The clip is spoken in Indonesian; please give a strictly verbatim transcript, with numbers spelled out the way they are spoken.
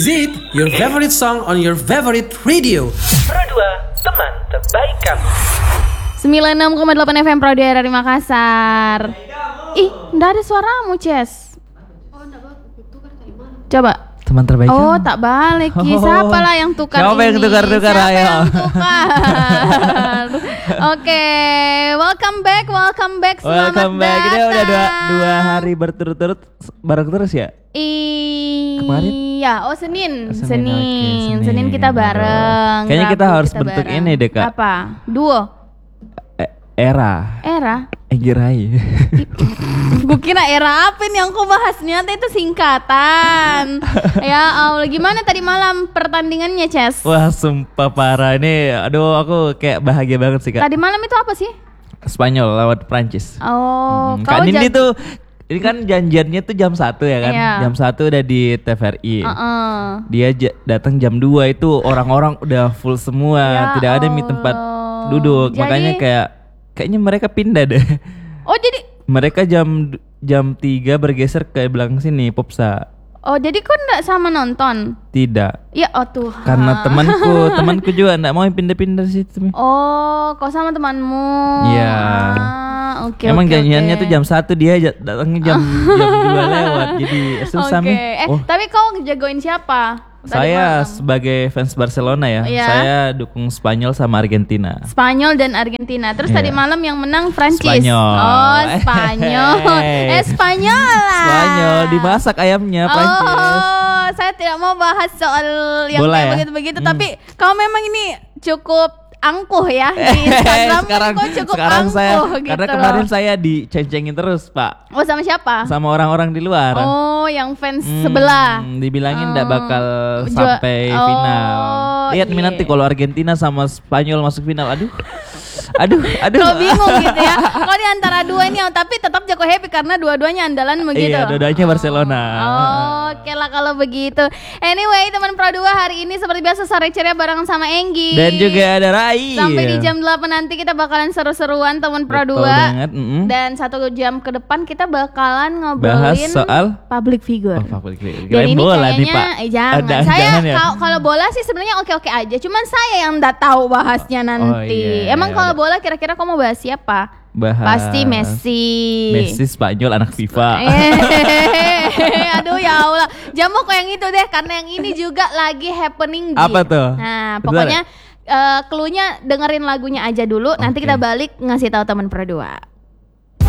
Zip, your favorite song on your favorite radio. Pro dua, teman terbaik kamu. sembilan puluh enam koma delapan F M Pro dua dari Makassar. Ih, enggak ada suaramu, Ces. Coba. Teman terbaik Oh, kamu. tak balik. Ki. Siapa lah yang tukar Siapa ini? yang tukar-tukar, Siapa ayo? yang tukar? Oke, welcome back, welcome back. Selamat Welcome back. Ini datang. udah dua, dua hari berturut-turut bareng terus ya? Iya, Kemarin? oh Senin, Senin, Senin, oke, Senin, Senin. kita bareng. Kayaknya kita Rabu harus bentuk bareng. ini deh, Kak. Apa? Duo, E- era. era. Enggirai. Gue kira era apa nih yang kau bahas, ternyata itu singkatan. Ya Allah, gimana tadi malam pertandingannya, Ces? Wah, sumpah parah ini. Aduh, aku kayak bahagia banget sih, Kak. Tadi malam itu apa sih? Spanyol lawan Prancis. Oh, Hmm, kau Kak Nindi jag- tuh ini kan janjiannya tuh jam satu ya kan? Iya. Jam satu udah di T V R I. Uh-uh. Dia j- datang jam dua itu orang-orang udah full semua, Ya tidak ada mi tempat Allah. duduk. Jadi- Makanya kayak kayaknya mereka pindah deh. Oh jadi, Mereka jam jam tiga bergeser ke belakang sini Popsa. oh jadi kau nggak sama nonton? Tidak. Ya, oh Tuhan. Karena temanku, temanku juga enggak mau pindah-pindah di situ. Mi. Oh, kau sama temanmu. Iya. Ah, oke. Emang oke, janjiannya oke. tuh jam satu, dia ja- datangnya jam jam dua lewat. Jadi susah Oke. Mi. Eh, Oh, tapi kau jagoin siapa? Tadi saya malam? sebagai fans Barcelona ya, Iya. saya dukung Spanyol sama Argentina. Spanyol dan Argentina. Terus Iya. tadi malam yang menang Prancis. Spanyol. Oh, Spanyol. eh, Spanyol lah. Spanyol dimasak ayamnya Prancis. Oh, saya tidak mau bahas soal yang Bola kayak ya? begitu-begitu. Hmm. Tapi kau memang ini cukup angkuh ya di Instagram. sekarang kau cukup sekarang angkuh saya gitu karena loh. kemarin saya diceng-cengin terus Pak Oh, sama siapa? sama orang-orang di luar. Oh, yang fans Hmm, sebelah. dibilangin Oh. nggak bakal Jua- sampai Oh, final. Lihat Mi iya. nanti kalau Argentina sama Spanyol masuk final, aduh, aduh, aduh. Kau bingung gitu ya. Kau di antara dua ini, oh, tapi tetap Joko happy karena dua-duanya andalan begitu. Iya, dua-duanya Barcelona. Oh, oke lah kalau begitu. Anyway, teman Pro dua hari ini seperti biasa sore ceria barengan sama Enggi. Dan juga ada Rai. Sampai di jam delapan nanti kita bakalan seru-seruan teman Pro Betul dua. banget, mm-mm. Dan satu jam ke depan kita bakalan Bahas ngobrolin soal public figure. Oh, public figure. Dan Kirain ini bola kayaknya nih, Pak. eh, jangan. Ada, Saya jangan ya? kalau kalau bola sih sebenarnya oke-oke aja. Cuman saya yang enggak tahu bahasnya nanti. iya, Emang iya, kalau ada. bola kira-kira kamu mau bahas siapa? Bahas Pasti Messi. Messi Spanyol anak FIFA. Eh, aduh ya Allah. Jamu kok yang itu deh, karena yang ini juga lagi happening. Gi. Apa tuh? Nah, Betul pokoknya eh, cluenya dengerin lagunya aja dulu. Nanti Oke. kita balik ngasih tahu teman Pro dua.